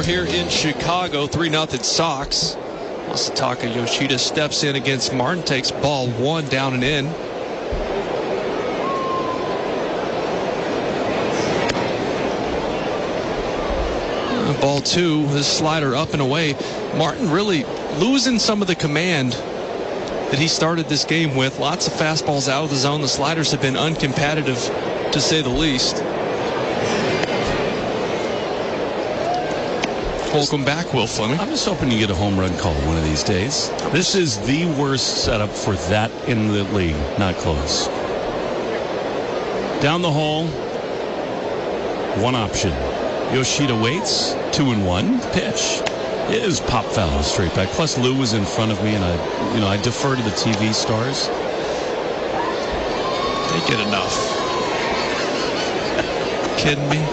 here in Chicago. 3-0 Sox. Masataka Yoshida steps in against Martin, takes ball 1 down and in. Ball 2, his slider up and away. Martin really losing some of the command that he started this game with. Lots of fastballs out of the zone. The sliders have been uncompetitive, to say the least. Welcome back, Will Fleming. I'm just hoping you get a home run call one of these days. This is the worst setup for that in the league. Not close. Down the hall, one option. Yoshida waits, 2-1. Pitch is pop foul straight back. Plus Lou was in front of me, and I defer to the TV stars. They get enough. Kidding me?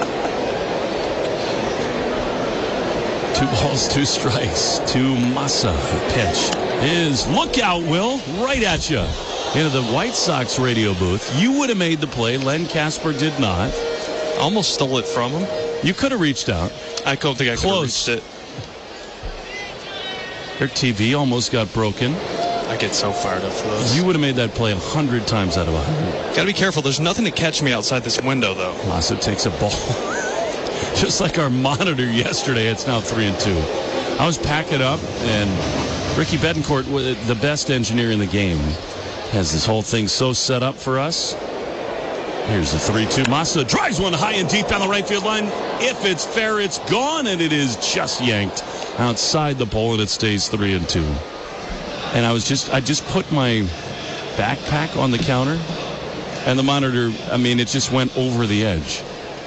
2 balls, 2 strikes to Massa. Pitch is look out, Will, right at you into the White Sox radio booth. You would have made the play. Len Casper did not. Almost stole it from him. You could have reached out. I don't think I could have reached it. Their TV almost got broken. I get so fired up for those. You would have made that play 100 times out of 100. Got to be careful. There's nothing to catch me outside this window, though. Massa takes a ball. Just like our monitor yesterday, it's now 3-2. I was packing up, and Ricky Betancourt, the best engineer in the game, has this whole thing so set up for us. Here's the 3-2. Massa drives one high and deep down the right field line. If it's fair, it's gone, and it is just yanked outside the pole, and it stays 3-2. And I just put my backpack on the counter, and the monitor, it just went over the edge.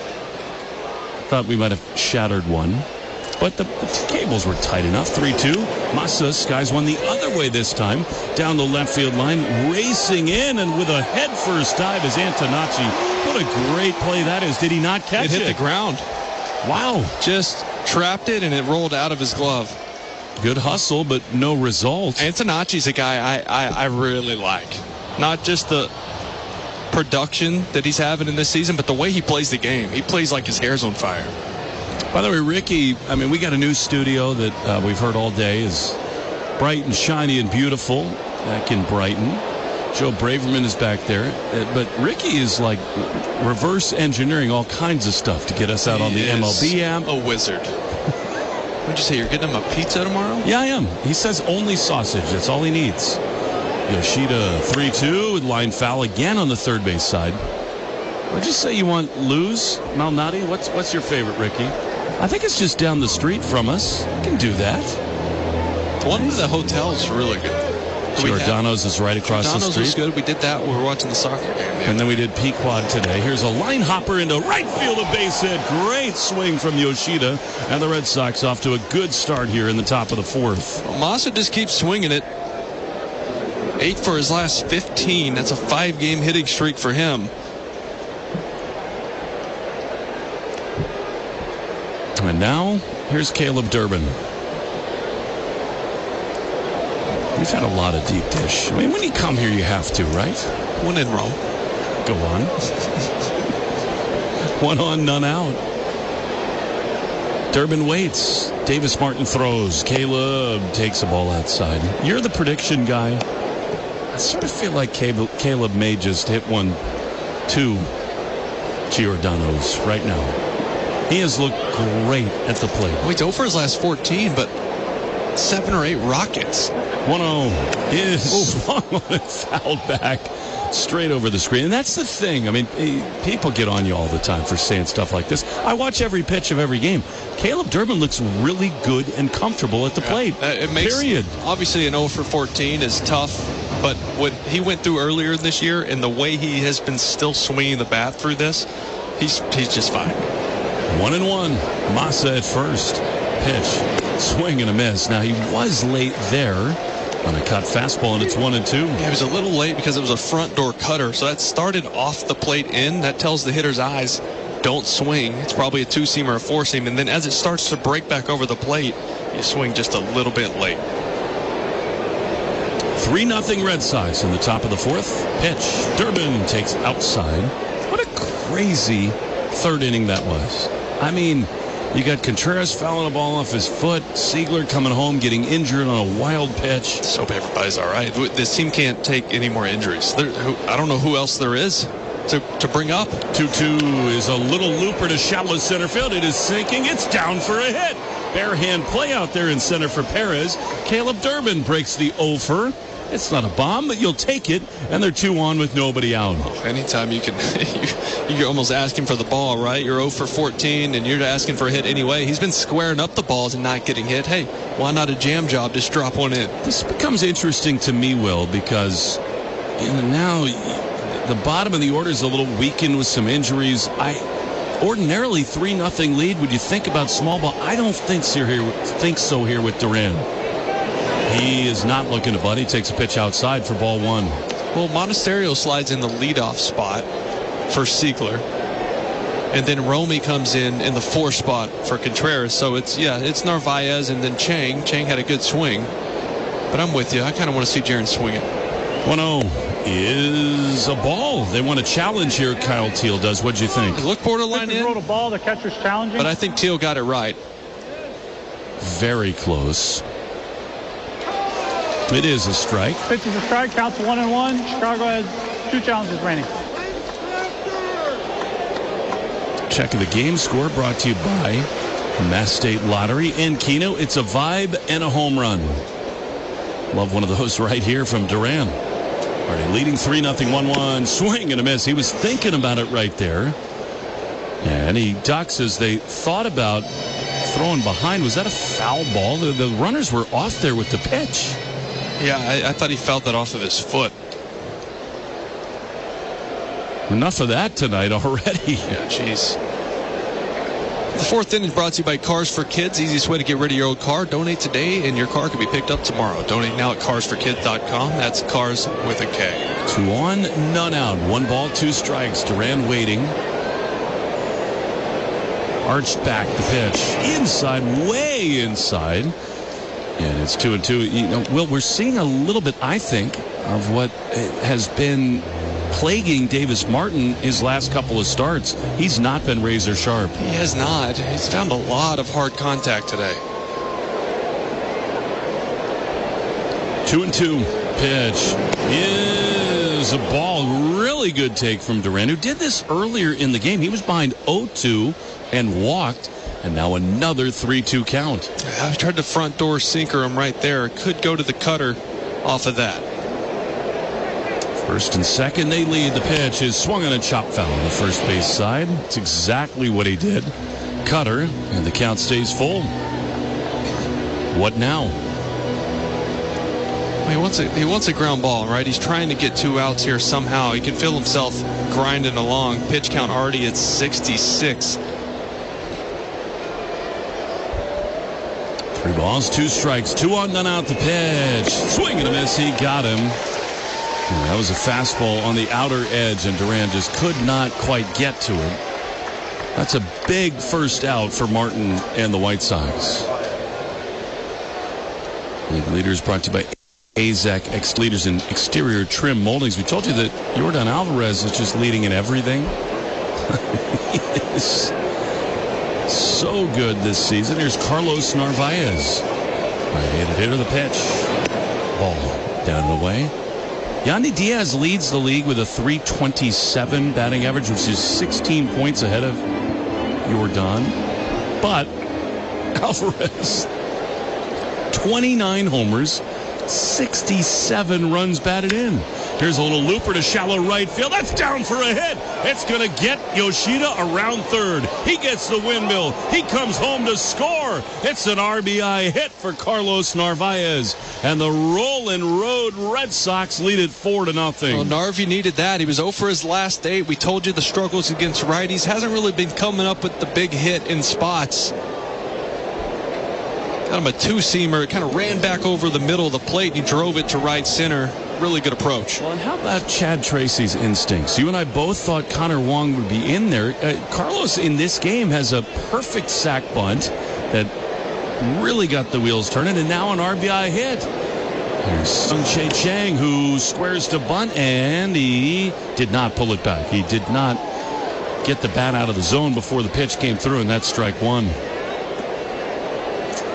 Thought we might have shattered one, but the cables were tight enough. 3-2. Massa skies one the other way this time, down the left field line, racing in, and with a head-first dive is Antonacci. What a great play that is. Did he not catch it? It hit the ground. Wow. Just trapped it, and it rolled out of his glove. Good hustle, but no result. Antonacci's a guy I really like. Not just the production that he's having in this season, but the way he plays the game. He plays like his hair's on fire. By the way, Ricky, we got a new studio that we've heard all day is bright and shiny and beautiful back in Brighton. Joe Braverman is back there. But Ricky is like reverse engineering all kinds of stuff to get us out on the MLB app. A wizard. What'd you say? You're getting him a pizza tomorrow? Yeah, I am. He says only sausage. That's all he needs. Yoshida 3-2, line foul again on the third base side. What'd you say you want? Luz Malnati? What's your favorite, Ricky? I think it's just down the street from us. You can do that. One of the hotels really good. Giordano's is right across the street. Giordano's was good. We did that when we were watching the soccer game. And then we did Pequod today. Here's a line hopper into right field, a base hit. Great swing from Yoshida. And the Red Sox off to a good start here in the top of the fourth. Well, Massa just keeps swinging it. 8 for his last 15. That's a 5-game hitting streak for him. And now, here's Caleb Durbin. We've had a lot of deep dish. When you come here, you have to, right? When in Rome. Go on. 1 on, none out. Durbin waits. Davis Martin throws. Caleb takes the ball outside. You're the prediction guy. I sort of feel like Caleb may just hit 1-2 Giordano's right now. He has looked great at the plate. Well, he's 0 for his last 14, but 7 or 8 rockets. 1-0 is swung on and fouled back straight over the screen. And that's the thing. People get on you all the time for saying stuff like this. I watch every pitch of every game. Caleb Durbin looks really good and comfortable at the plate. Period. Obviously, an 0 for 14 is tough, but what he went through earlier this year and the way he has been still swinging the bat through this, he's just fine. 1-1. Massa at first. Pitch. Swing and a miss. Now, he was late there on a cut fastball, and it's 1-2. Yeah, he was a little late because it was a front door cutter, so that started off the plate in. That tells the hitter's eyes, don't swing. It's probably a 2-seam or a 4-seam, and then as it starts to break back over the plate, you swing just a little bit late. 3-0 Red Sox in the top of the fourth. Pitch. Durbin takes outside. What a crazy third inning that was. You got Contreras fouling the ball off his foot. Siegler coming home, getting injured on a wild pitch. So hope everybody's all right. This team can't take any more injuries. I don't know who else there is to bring up. 2-2 is a little looper to shallow center field. It is sinking. It's down for a hit. Bare hand play out there in center for Perez. Caleb Durbin breaks the over. It's not a bomb, but you'll take it, and they're 2 on with nobody out. Anytime you can, you're almost asking for the ball, right? You're 0 for 14, and you're asking for a hit anyway. He's been squaring up the balls and not getting hit. Hey, why not a jam job? Just drop one in. This becomes interesting to me, Will, because now the bottom of the order is a little weakened with some injuries. Ordinarily 3-0 lead. Would you think about small ball? I don't think so here with Duran. He is not looking to bunt. He takes a pitch outside for ball 1. Well, Monasterio slides in the leadoff spot for Siegler. And then Romy comes in the 4 spot for Contreras. So it's Narvaez and then Chang. Chang had a good swing. But I'm with you. I kind of want to see Jaron swing it. 1-0 is a ball. They want a challenge here, Kyle Teal does. What'd you think? It looked borderline in. Throw the ball, the catcher's challenging. But I think Teal got it right. Very close. It is a strike. Pitch is a strike, counts 1-1. Chicago has 2 challenges remaining. Check of the game score brought to you by Mass State Lottery and Keno. It's a vibe and a home run. Love one of those right here from Duran. Already leading 3-0, 1-1. Swing and a miss. He was thinking about it right there. And he ducks as they thought about throwing behind. Was that a foul ball? The runners were off there with the pitch. Yeah, I thought he felt that off of his foot. Enough of that tonight already. Yeah, jeez. The 4th inning is brought to you by Cars for Kids. Easiest way to get rid of your old car. Donate today and your car can be picked up tomorrow. Donate now at carsforkids.com. That's cars with a K. 2 on, none out. 1 ball, 2 strikes. Duran waiting. Arched back the pitch. Inside, way inside. And it's 2-2. Will, we're seeing a little bit, I think, of what has been plaguing Davis Martin his last couple of starts. He's not been razor sharp. He has not. He's found a lot of hard contact today. 2-2. Pitch is a ball. Really good take from Duran, who did this earlier in the game. He was behind 0-2 and walked. And now another 3-2 count. I tried to front door sinker him right there. Could go to the cutter off of that. First and second, they lead. The pitch is swung on a chop foul on the first base side. It's exactly what he did. Cutter, and the count stays full. What now? He wants a ground ball, right? He's trying to get 2 outs here somehow. He can feel himself grinding along. Pitch count already at 66. 3 balls, 2 strikes, 2 on, none out. The pitch. Swing and a miss. He got him. And that was a fastball on the outer edge, and Duran just could not quite get to it. That's a big first out for Martin and the White Sox. League leaders brought to you by AZEK, ex-leaders in exterior trim moldings. We told you that Yordan Alvarez is just leading in everything. He is so good this season. Here's Carlos Narvaez. Right-handed hitter, the pitch. Ball down and away. Yandy Diaz leads the league with a .327 batting average, which is 16 points ahead of Yordan. But Alvarez, 29 homers, 67 runs batted in. Here's a little looper to shallow right field. That's down for a hit. It's going to get Yoshida around third. He gets the windmill. He comes home to score. It's an RBI hit for Carlos Narvaez. And the Rolling Road Red Sox lead it 4-0. Well, Narvi needed that. He was 0 for his last 8. We told you the struggles against righties. Hasn't really been coming up with the big hit in spots. Got him a 2-seamer. Kind of ran back over the middle of the plate. And he drove it to right center. Really good approach. Well, and how about Chad Tracy's instincts? You and I both thought Connor Wong would be in there. Carlos in this game has a perfect sac bunt that really got the wheels turning, and now an RBI hit. Here's Sung-Chae Chang, who squares to bunt, and he did not pull it back. He did not get the bat out of the zone before the pitch came through, and that's strike 1.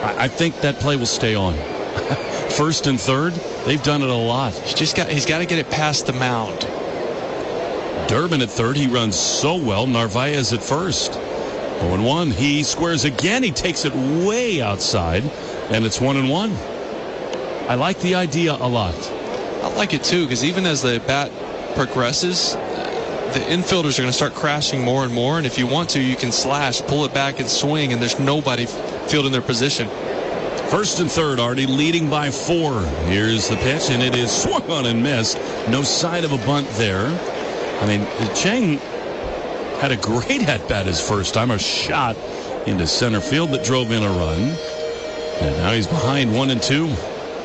I think that play will stay on. First and third, they've done it a lot. He's got to get it past the mound. Durbin at third. He runs so well. Narvaez at first. 0-1. He squares again. He takes it way outside, and it's 1-1. I like the idea a lot. I like it too, because even as the bat progresses, the infielders are going to start crashing more and more, and if you want to, you can slash, pull it back, and swing, and there's nobody fielding their position. First and third, already leading by 4. Here's the pitch, and it is swung on and missed. No sign of a bunt there. I mean, Chang had a great at-bat his first time, a shot into center field that drove in a run. And now he's behind 1-2.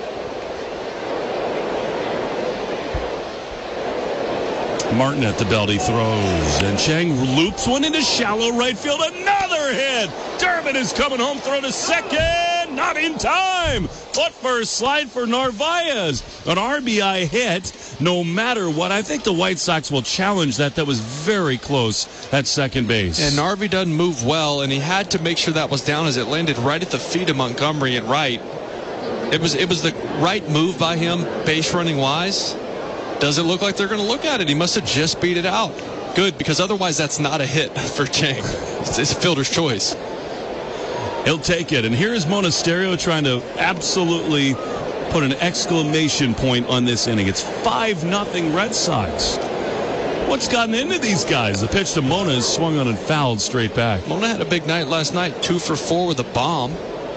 Martin at the belt, he throws, and Chang loops one into shallow right field. Another hit. Durbin is coming home, throw to second, not in time. Foot first, slide for Narvaez. An RBI hit, no matter what. I think the White Sox will challenge that. That was very close at second base. And Narvi doesn't move well, and he had to make sure that was down as it landed right at the feet of Montgomery at right. It was the right move by him, base running wise. Doesn't look like they're going to look at it. He must have just beat it out. Good, because otherwise that's not a hit for Chang. It's a fielder's choice. He'll take it. And here's Monasterio trying to absolutely put an exclamation point on this inning. It's 5-0 Red Sox. What's gotten into these guys? The pitch to Mona is swung on and fouled straight back. Mona had a big night last night, 2 for 4 with a bomb.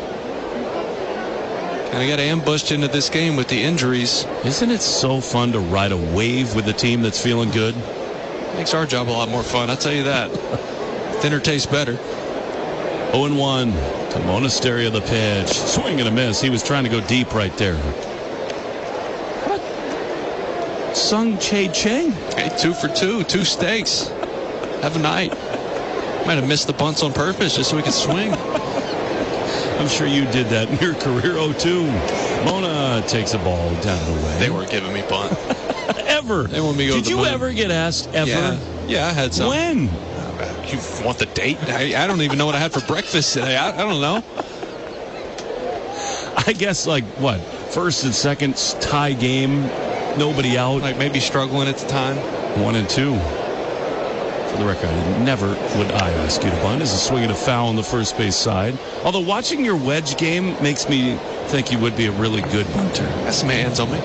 And he got ambushed into this game with the injuries. Isn't it so fun to ride a wave with a team that's feeling good? Makes our job a lot more fun, I'll tell you that. Thinner tastes better. 0-1 to Monasterio, the pitch. Swing and a miss. He was trying to go deep right there. What? Sung Chae Chang? Hey, 2 for 2, 2 steaks. Have a night. Might have missed the bunts on purpose just so we could swing. I'm sure you did that in your career. 0-2. Mona takes a ball down and away. They weren't giving me bunt. Ever. They want me to go Did to the you moon. ever get asked ever? Yeah, I had some. When? You want the date? I don't even know what I had for breakfast today. I don't know. I guess like what? First and second tie game. Nobody out. Like maybe struggling at the time. 1-2. For the record, never would I ask you to bunt. As a swing and a foul on the first base side. Although watching your wedge game makes me think you would be a really good bunter. Got some hands on me.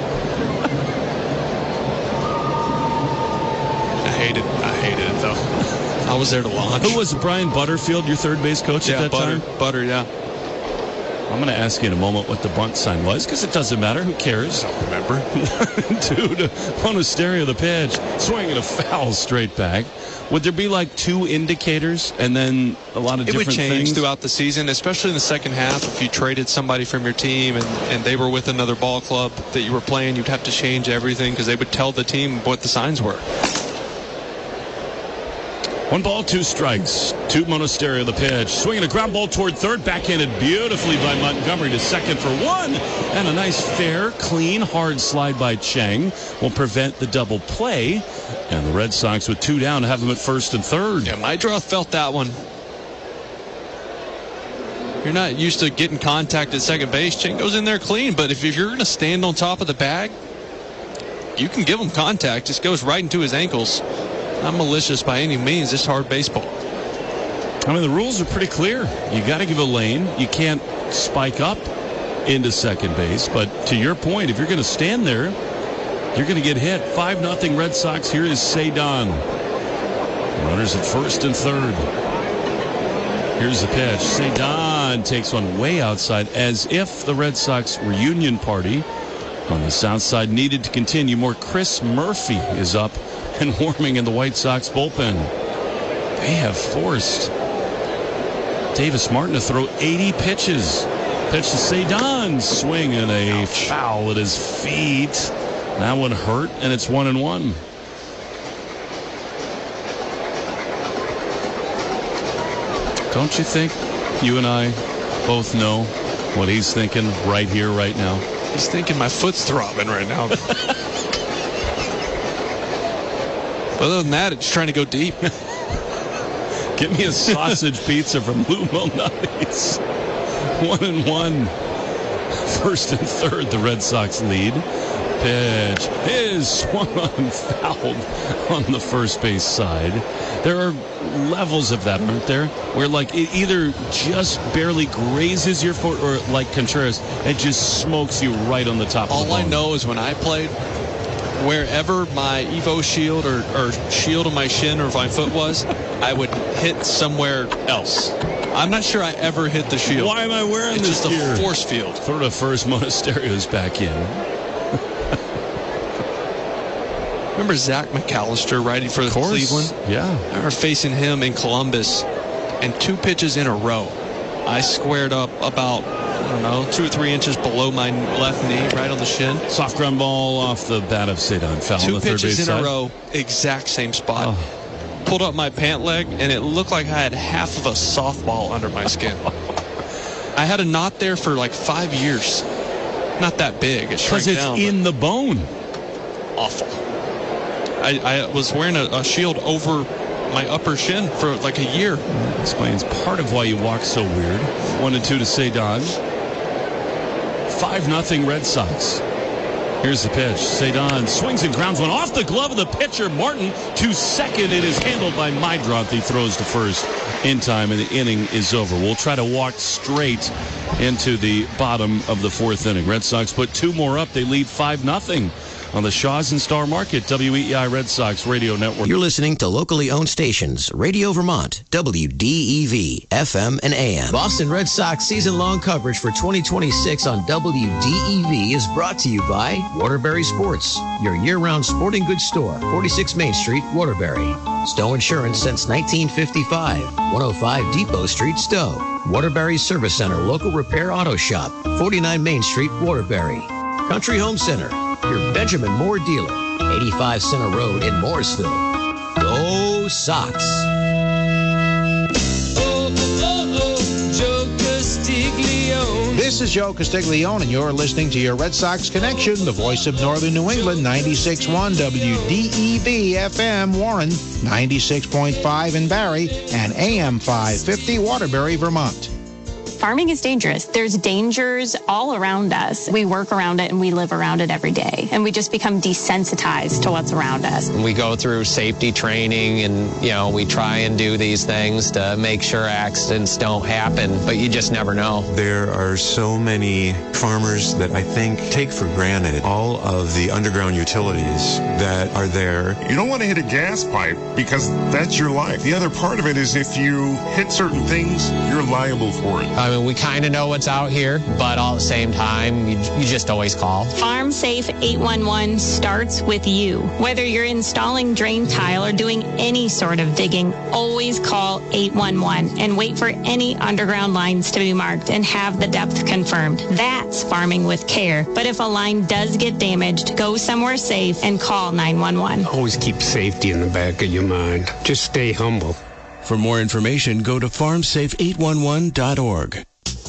I hated it though. I was there to launch. Who was Brian Butterfield, your third base coach at that time? Butter, yeah. I'm going to ask you in a moment what the bunt sign was, because it doesn't matter. Who cares? I don't remember. 2 to Monasterio, the pitch. Swing and a foul straight back. Would there be like 2 indicators and then a lot of different things? It would change throughout the season, especially in the second half. If you traded somebody from your team and they were with another ball club that you were playing, you'd have to change everything because they would tell the team what the signs were. 1 ball, 2 strikes. To Monasterio, the pitch. Swinging a ground ball toward third. Backhanded beautifully by Montgomery to second for 1. And a nice, fair, clean, hard slide by Chang will prevent the double play. And the Red Sox with 2 down have them at first and third. Yeah, Maedroth felt that one. You're not used to getting contact at second base. Chang goes in there clean. But if you're going to stand on top of the bag, you can give him contact. Just goes right into his ankles. Not malicious by any means, just hard baseball. I mean, the rules are pretty clear. You got to give a lane. You can't spike up into second base. But to your point, if you're going to stand there, you're going to get hit. 5-0 Red Sox. Here is Cedon. Runners at first and third. Here's the pitch. Cedon takes one way outside, as if the Red Sox reunion party on the south side needed to continue more. Chris Murphy is up and warming in the White Sox bullpen. They have forced Davis Martin to throw 80 pitches. Pitch to Cedon. Swing and a foul at his feet. That one hurt, and it's 1-1. Don't you think you and I both know what he's thinking right here, right now? He's thinking my foot's throbbing right now. Other than that, it's trying to go deep. Get me a sausage pizza from Lou Malnati's. 1-1. First and third, the Red Sox lead. Pitch is swung on, fouled on the first base side. There are levels of that, aren't there? Where, like, it either just barely grazes your foot or, like Contreras, it just smokes you right on the top of the bone. All I know is when I played, wherever my Evo shield or shield on my shin or if my foot was, I would hit somewhere else. I'm not sure I ever hit the shield. Why am I wearing it's this just gear? a force field. Throw to first, Monasterio's back in. Remember Zach McAllister riding for Cleveland? Yeah. I remember facing him in Columbus, and 2 pitches in a row, I squared up about, 2 or 3 inches below my left knee, right on the shin. Soft ground ball off the bat of Cedon. Foul on 2 the third base pitches in side. a row, exact same spot. Oh. Pulled up my pant leg, and it looked like I had half of a softball under my skin. I had a knot there for like 5 years. Not that big. It shrank Because it's down, in the bone. awful. I was wearing a shield over my upper shin for like a year. That explains part of why you walk so weird. 1-2 to Cedon. 5-0 Red Sox. Here's the pitch. Cedon swings and grounds one off the glove of the pitcher. Martin to second. It is handled by Mydroth. He throws to first in time, and the inning is over. We'll try to walk straight into the bottom of the 4th inning. Red Sox put 2 more up. They lead 5-0 on the Shaw's and Star Market, WEEI Red Sox Radio Network. You're listening to locally owned stations, Radio Vermont, WDEV, FM and AM. Boston Red Sox season-long coverage for 2026 on WDEV is brought to you by Waterbury Sports, your year-round sporting goods store, 46 Main Street, Waterbury. Stowe Insurance since 1955, 105 Depot Street, Stowe. Waterbury Service Center, local repair auto shop, 49 Main Street, Waterbury. Country Home Center, your Benjamin Moore dealer, 85 Center Road in Morrisville. Go Sox! Joe Castiglione. This is Joe Castiglione, and you're listening to your Red Sox Connection, the voice of Northern New England, 96.1 WDEV FM Warren, 96.5 in Barrie, and AM 550 Waterbury, Vermont. Farming is dangerous. There's dangers all around us. We work around it and we live around it every day. And we just become desensitized to what's around us. We go through safety training and, we try and do these things to make sure accidents don't happen, but you just never know. There are so many farmers that I think take for granted all of the underground utilities that are there. You don't want to hit a gas pipe because that's your life. The other part of it is if you hit certain things, you're liable for it. I mean, we kind of know what's out here, but all at the same time, you just always call. Farm Safe 811 starts with you. Whether you're installing drain tile or doing any sort of digging, always call 811 and wait for any underground lines to be marked and have the depth confirmed. That's farming with care. But if a line does get damaged, go somewhere safe and call 911. Always keep safety in the back of your mind. Just stay humble. For more information, go to farmsafe811.org.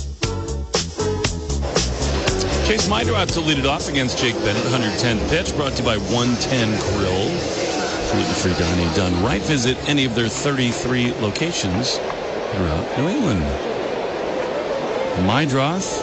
Chase Mydroth to lead it off against Jake Bennett. 110th pitch brought to you by 110 Grill. Gluten-free dining done right. Visit any of their 33 locations throughout New England. Mydroth,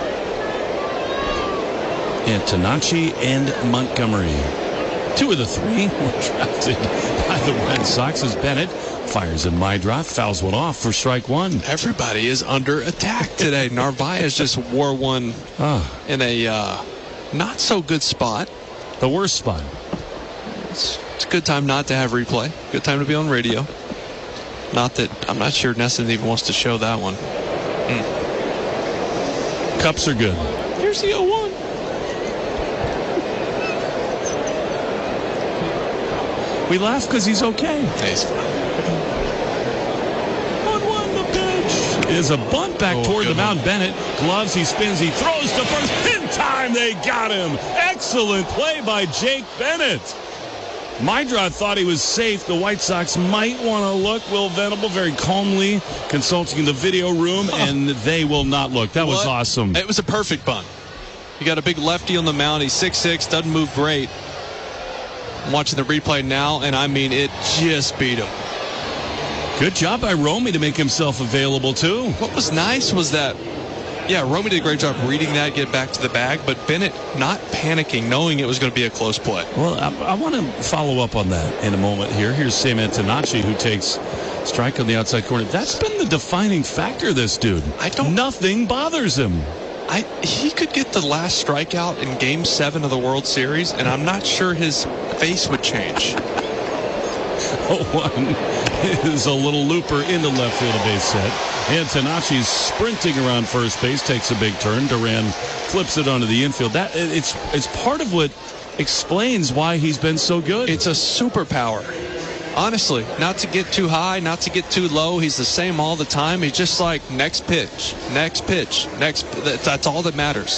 Antonacci, and Montgomery. 2 of the 3 were drafted by the Red Sox as Bennett fires in Mydroth, fouls one off for strike 1. Everybody is under attack today. Narvaez just wore one in a not so good spot. The worst spot. It's a good time not to have replay. Good time to be on radio. Not that I'm not sure Nesson even wants to show that one. Cups are good. Here's the 0-1. We laugh because he's okay. Hey, he's fine. 1-1 the pitch. Is a bunt back toward the mound. Bennett gloves, he spins, he throws to first. In time, they got him. Excellent play by Jake Bennett. Mydroth thought he was safe. The White Sox might want to look. Will Venable very calmly consulting in the video room, and they will not look. That was awesome. It was a perfect bunt. You got a big lefty on the mound. He's 6'6", doesn't move great. I'm watching the replay now, and I mean, it just beat him. Good job by Romy to make himself available, too. What was nice was that Yeah, Romy did a great job reading that, get back to the bag, but Bennett not panicking, knowing it was going to be a close play. Well, I want to follow up on that in a moment here. Here's Sam Antonacci, who takes strike on the outside corner. That's been the defining factor, this dude. Nothing bothers him. He could get the last strikeout in Game 7 of the World Series, and I'm not sure his face would change. 0-1 is a little looper into left field, a base hit. Antonacci's sprinting around first base, takes a big turn. Duran flips it onto the infield. It's part of what explains why he's been so good. It's a superpower. Honestly, not to get too high, not to get too low. He's the same all the time. He's just like next pitch. That's all that matters.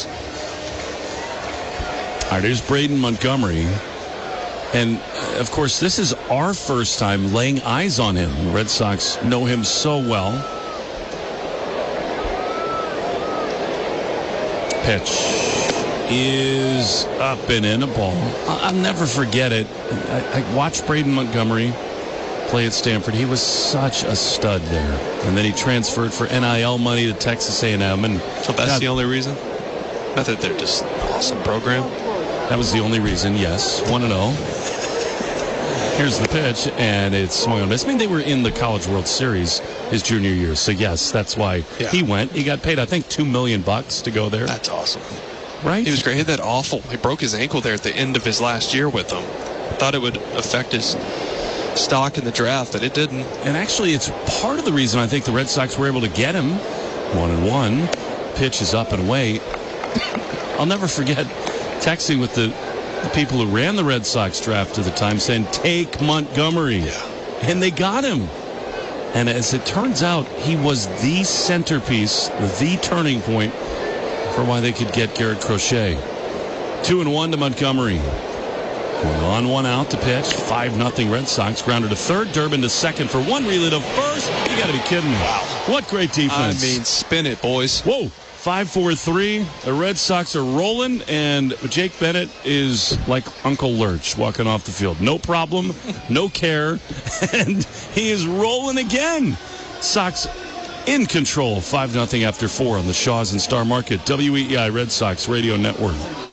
All right, here's Braden Montgomery. And, of course, this is our first time laying eyes on him. The Red Sox know him so well. Pitch is up and in, a ball. I'll never forget it. I watched Braden Montgomery play at Stanford. He was such a stud there. And then he transferred for NIL money to Texas A&M. And so that's the only reason? Not that they're just an awesome program. That was the only reason, yes. 1-0. Here's the pitch, and it's swung on miss. I mean, they were in the College World Series his junior year, so yes, that's why he went. He got paid, I think, $2 million to go there. That's awesome. Right? He was great. He had that awful. He broke his ankle there at the end of his last year with them. Thought it would affect his stock in the draft, but it didn't. And actually, it's part of the reason I think the Red Sox were able to get him. 1-1. Pitch is up and away. I'll never forget texting with the people who ran the Red Sox draft at the time saying, take Montgomery. Yeah. And they got him. And as it turns out, he was the centerpiece, the turning point for why they could get Garrett Crochet. 2-1 to Montgomery. On one out to pitch. 5-0 Red Sox. Grounded to third. Durbin to second for one. Relay to first. You got to be kidding me. Wow. What great defense. I mean, spin it, boys. Whoa. 5-4-3. The Red Sox are rolling, and Jake Bennett is like Uncle Lurch walking off the field. No problem, no care, and he is rolling again. Sox in control. 5-0 after 4 on the Shaws and Star Market. WEEI Red Sox Radio Network.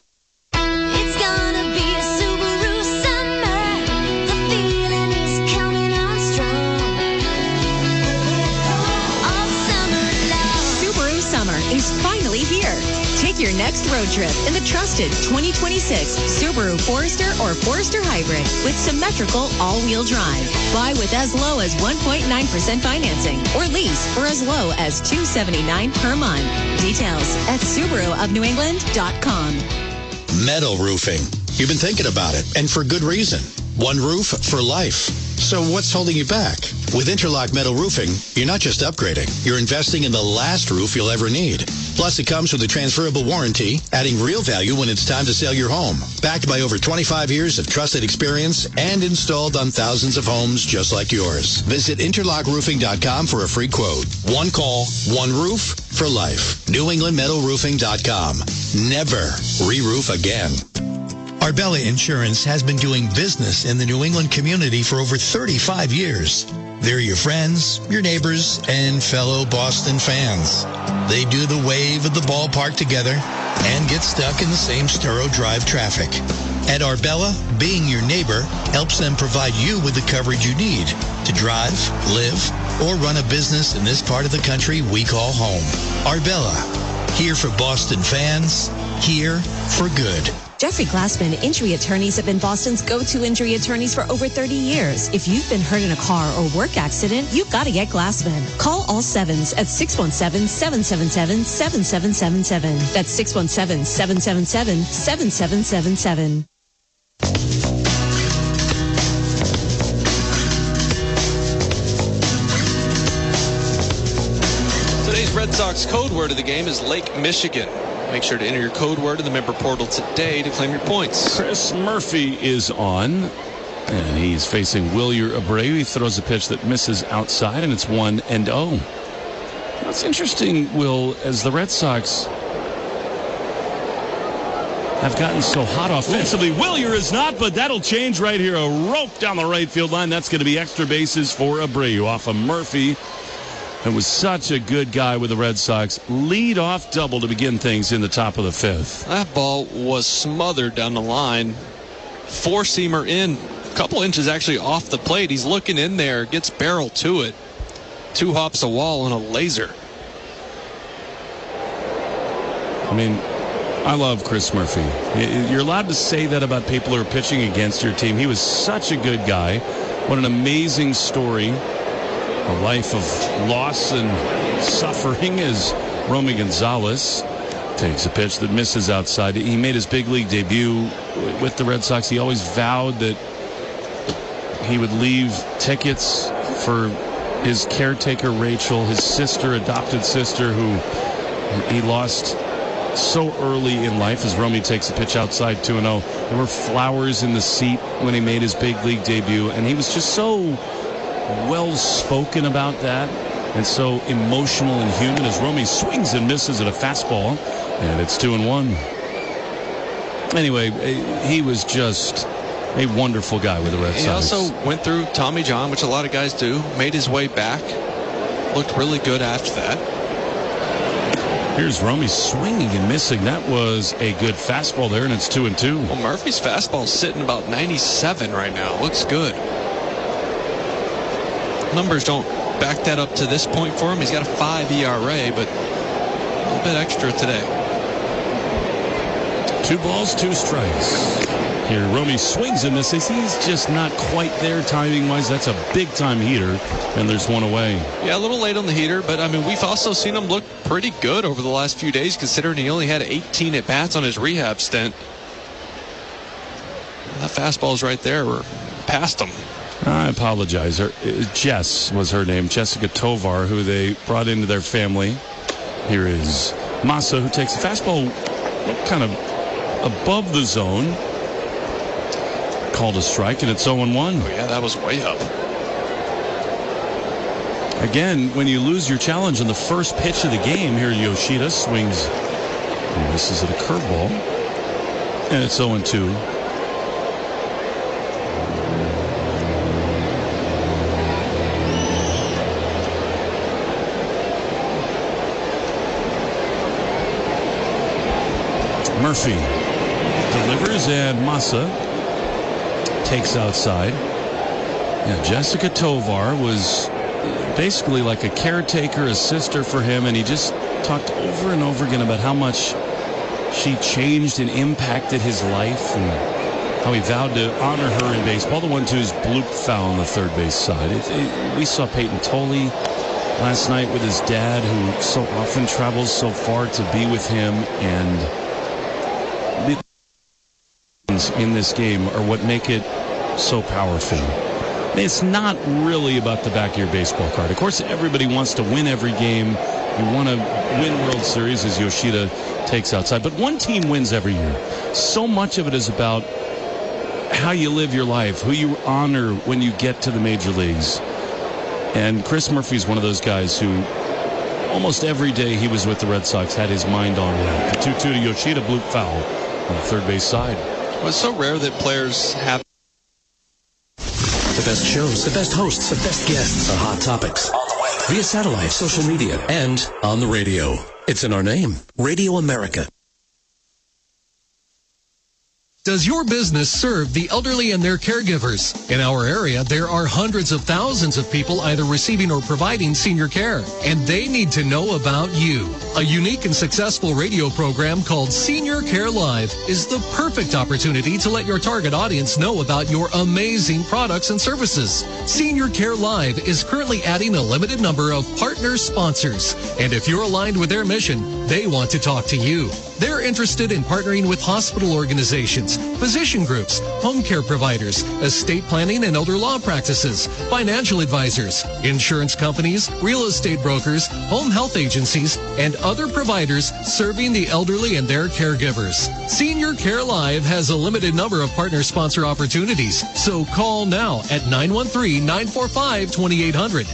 Take your next road trip in the trusted 2026 Subaru Forester or Forester Hybrid with symmetrical all-wheel drive. Buy with as low as 1.9% financing or lease for as low as $279 per month. Details at SubaruofNewEngland.com. Metal roofing. You've been thinking about it, and for good reason. One roof for life. So what's holding you back? With Interlock Metal Roofing, you're not just upgrading. You're investing in the last roof you'll ever need. Plus, it comes with a transferable warranty, adding real value when it's time to sell your home. Backed by over 25 years of trusted experience and installed on thousands of homes just like yours. Visit interlockroofing.com for a free quote. One call, one roof for life. NewEnglandMetalRoofing.com. Never re-roof again. Arbella Insurance has been doing business in the New England community for over 35 years. They're your friends, your neighbors, and fellow Boston fans. They do the wave at the ballpark together and get stuck in the same Sturo Drive traffic. At Arbella, being your neighbor helps them provide you with the coverage you need to drive, live, or run a business in this part of the country we call home. Arbella, here for Boston fans, here for good. Jeffrey Glassman Injury Attorneys have been Boston's go-to injury attorneys for over 30 years. If you've been hurt in a car or work accident, you've got to get Glassman. Call all sevens at 617-777-7777. That's 617-777-7777. Today's Red Sox code word of the game is Lake Michigan. Make sure to enter your code word in the member portal today to claim your points. Chris Murphy is on, and he's facing Wilyer Abreu. He throws a pitch that misses outside, and it's 1-0. That's interesting, Will, as the Red Sox have gotten so hot offensively. Wilyer is not, but that'll change right here. A rope down the right field line. That's going to be extra bases for Abreu off of Murphy. and was such a good guy with the Red Sox. Lead-off double to begin things in the top of the fifth. That ball was smothered down the line. Four-seamer in, a couple inches actually off the plate. He's looking in there, gets barrel to it. 2 hops a wall and a laser. I mean, I love Chris Murphy. You're allowed to say that about people who are pitching against your team. He was such a good guy. What an amazing story. A life of loss and suffering as Romy Gonzalez takes a pitch that misses outside. He made his big league debut with the Red Sox. He always vowed that he would leave tickets for his caretaker, Rachel, his sister, adopted sister, who he lost so early in life as Romy takes a pitch outside 2-0. There were flowers in the seat when he made his big league debut, and he was just so well-spoken about that and so emotional and human as Romy swings and misses at a fastball, and it's 2-1. Anyway, he was just a wonderful guy with the Red Sox. He also went through Tommy John, which a lot of guys do, made his way back, looked really good after that. Here's Romy swinging and missing. That was a good fastball there, and it's 2-2. Well, Murphy's fastball's sitting about 97 right now. Looks good. Numbers don't back that up to this point for him. He's got a 5 ERA, but a little bit extra today. 2 balls, 2 strikes. Here, Romy swings and misses. He's just not quite there timing-wise. That's a big-time heater, and there's 1 away. Yeah, a little late on the heater, but, I mean, we've also seen him look pretty good over the last few days, considering he only had 18 at-bats on his rehab stint. That fastball's right there. We're past him. I apologize. Jess was her name, Jessica Tovar, who they brought into their family. Here is Massa, who takes a fastball kind of above the zone. Called a strike, and it's 0-1. Oh, yeah, that was way up. Again, when you lose your challenge on the first pitch of the game, here Yoshida swings and misses at a curveball, and it's 0-2. Murphy delivers, and Massa takes outside. Yeah, Jessica Tovar was basically like a caretaker, a sister for him, and he just talked over and over again about how much she changed and impacted his life and how he vowed to honor her in baseball. The 1-2 is bloop foul on the third base side. We saw Peyton Tolley last night with his dad, who so often travels so far to be with him, and in this game are what make it so powerful. It's not really about the back of your baseball card. Of course, everybody wants to win every game. You want to win World Series as Yoshida takes outside. But one team wins every year. So much of it is about how you live your life, who you honor when you get to the major leagues. And Chris Murphy's one of those guys who almost every day he was with the Red Sox had his mind on that. The 2-2 to Yoshida, bloop foul on the third base side. Well, it's so rare that players have the best shows, the best hosts, the best guests, the hot topics. On the way. Via satellite, social media, and on the radio. It's in our name. Radio America. Does your business serve the elderly and their caregivers? In our area, there are hundreds of thousands of people either receiving or providing senior care, and they need to know about you. A unique and successful radio program called Senior Care Live is the perfect opportunity to let your target audience know about your amazing products and services. Senior Care Live is currently adding a limited number of partner sponsors, and if you're aligned with their mission, they want to talk to you. They're interested in partnering with hospital organizations, physician groups, home care providers, estate planning and elder law practices, financial advisors, insurance companies, real estate brokers, home health agencies, and other providers serving the elderly and their caregivers. Senior Care Live has a limited number of partner sponsor opportunities, so call now at 913-945-2800,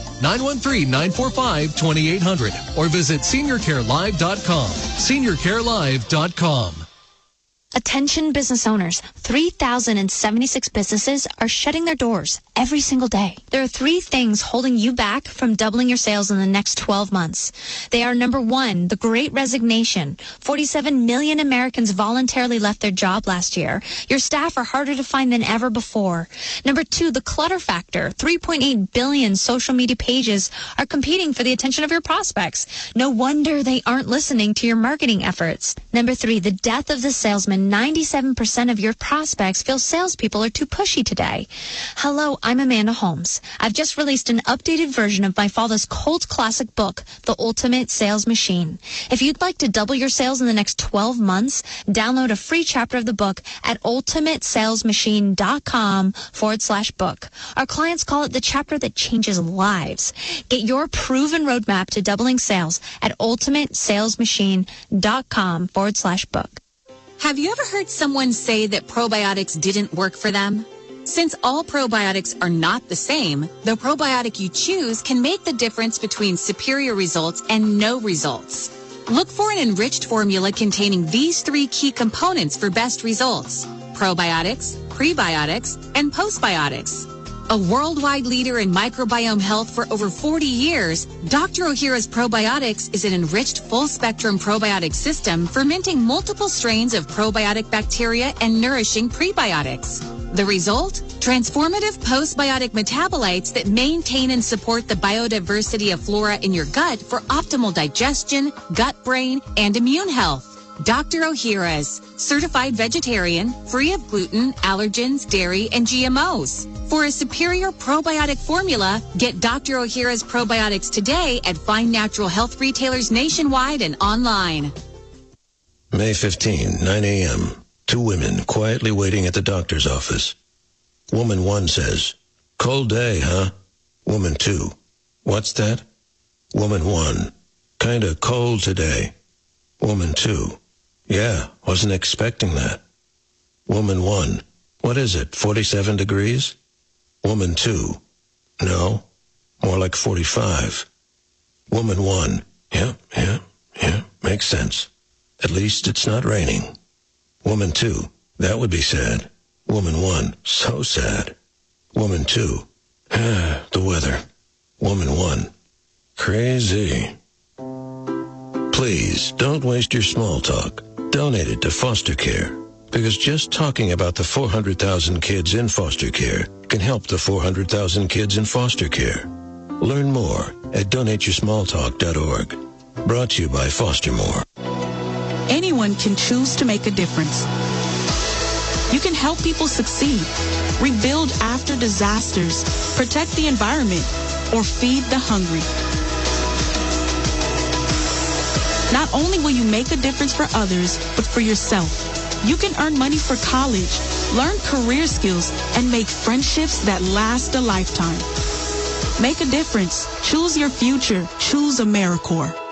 913-945-2800, or visit seniorcarelive.com, seniorcarelive.com. Attention business owners, 3,076 businesses are shutting their doors every single day. There are 3 things holding you back from doubling your sales in the next 12 months. They are number 1, the Great Resignation. 47 million Americans voluntarily left their job last year. Your staff are harder to find than ever before. Number 2, the clutter factor. 3.8 billion social media pages are competing for the attention of your prospects. No wonder they aren't listening to your marketing efforts. Number 3, the death of the salesman. 97% of your prospects feel salespeople are too pushy today. Hello, I'm Amanda Holmes. I've just released an updated version of my father's cult classic book, The Ultimate Sales Machine. If you'd like to double your sales in the next 12 months, download a free chapter of the book at ultimatesalesmachine.com/book. Our clients call it the chapter that changes lives. Get your proven roadmap to doubling sales at ultimatesalesmachine.com/book. Have you ever heard someone say that probiotics didn't work for them? Since all probiotics are not the same, the probiotic you choose can make the difference between superior results and no results. Look for an enriched formula containing these 3 key components for best results: probiotics, prebiotics, and postbiotics. A worldwide leader in microbiome health for over 40 years, Dr. Ohhira's Probiotics is an enriched full-spectrum probiotic system fermenting multiple strains of probiotic bacteria and nourishing prebiotics. The result? Transformative postbiotic metabolites that maintain and support the biodiversity of flora in your gut for optimal digestion, gut-brain, and immune health. Dr. Ohhira's, certified vegetarian, free of gluten, allergens, dairy, and GMOs. For a superior probiotic formula, get Dr. Ohhira's probiotics today at fine natural health retailers nationwide and online. May 15, 9 a.m. 2 women quietly waiting at the doctor's office. Woman 1 says, "Cold day, huh?" Woman 2, "What's that?" Woman 1, "Kinda cold today." Woman 2, "Yeah, wasn't expecting that." Woman 1, "What is it, 47 degrees?" Woman 2, "No, more like 45. Woman 1, yeah, makes sense. At least it's not raining." Woman 2, "That would be sad." Woman 1, "So sad." Woman 2, "The weather." Woman 1, "Crazy." Please, don't waste your small talk. Donate it to foster care, because just talking about the 400,000 kids in foster care can help the 400,000 kids in foster care. Learn more at donateyoursmalltalk.org. Brought to you by Foster More. Anyone can choose to make a difference. You can help people succeed, rebuild after disasters, protect the environment, or feed the hungry. Not only will you make a difference for others, but for yourself. You can earn money for college, learn career skills, and make friendships that last a lifetime. Make a difference. Choose your future. Choose AmeriCorps.